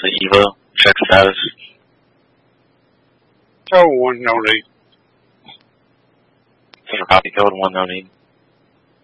to Evo. Check status. Code 1 no need. Copy code 1 no need.